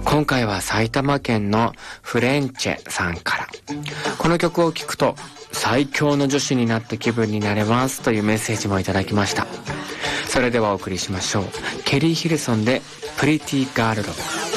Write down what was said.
今回は埼玉県のフレンチェさんから、この曲を聴くと最強の女子になった気分になれますというメッセージもいただきました。それではお送りしましょう。ケリー・ヒルソンでプリティガールロック。